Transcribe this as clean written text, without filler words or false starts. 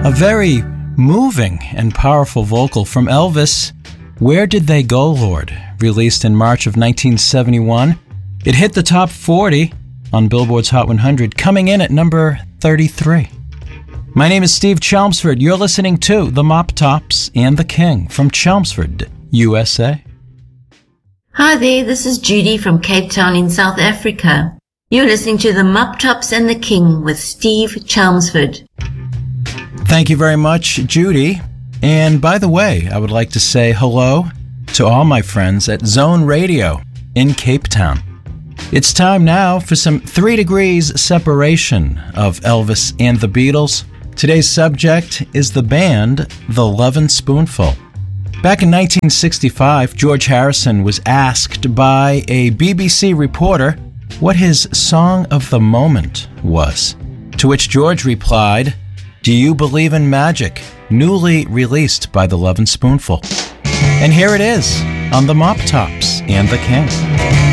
A very moving and powerful vocal from Elvis, Where Did They Go, Lord? Released in March of 1971. It hit the top 40 on Billboard's Hot 100, coming in at number 33. My name is Steve Chelmsford. You're listening to The Mop Tops and the King from Chelmsford, USA. Hi there, this is Judy from Cape Town in South Africa. You're listening to The Mop Tops and the King with Steve Chelmsford. Thank you very much, Judy. And by the way, I would like to say hello to all my friends at Zone Radio in Cape Town. It's time now for some 3 degrees separation of Elvis and the Beatles. Today's subject is the band The Lovin' Spoonful. Back in 1965, George Harrison was asked by a BBC reporter what his song of the moment was, to which George replied, Do You Believe in Magic? Newly released by The Lovin' Spoonful. And here it is on The Mop Tops and the King.